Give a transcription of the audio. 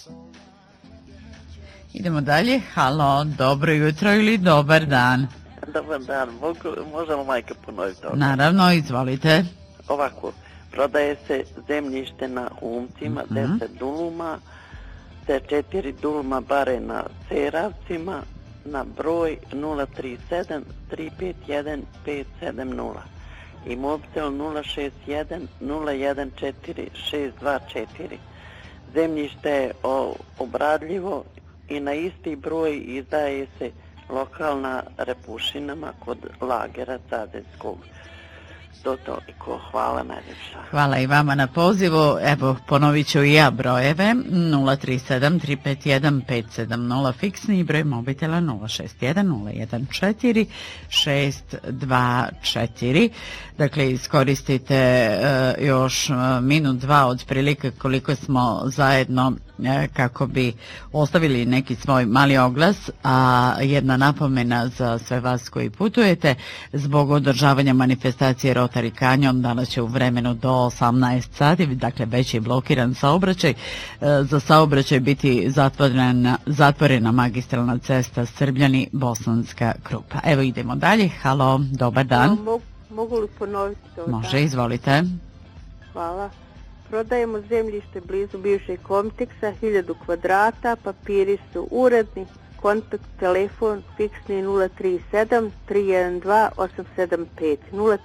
Idemo dalje. Halo, dobro jutro ili dobar dan? Dobar dan, možemo majka ponoviti ovo? Naravno, izvolite. Ovako, prodaje se zemljište na Humcima, 10 duluma, te 4 duluma bare na Ceravcima, na broj 037 351 570 i mobitel 061 014 624. Zemljište je obradljivo i na isti broj izdaje se lokalna repušinama kod lagera Cazinskog. To toliko. Hvala najljepša. Hvala i vama na pozivu. Evo, ponovit ću i ja brojeve. 037 351 570 fiksni i broj mobitela 061 014 624. Dakle, iskoristite još minut, dva otprilike koliko smo zajedno kako bi ostavili neki svoj mali oglas, a jedna napomena za sve vas koji putujete zbog održavanja manifestacije Rotary Canyon danas će u vremenu do 18 sati, dakle već je blokiran saobraćaj, za saobraćaj biti zatvorena magistralna cesta Srbljani-Bosanska Krupa. Evo idemo dalje. Halo, dobar dan. Mogu li ponoviti to? Može, izvolite. Hvala. Prodajemo zemljište blizu bivšeg kompleksa, 1000 kvadrata, papiri su uredni, kontakt, telefon, fiksni 037 312 875,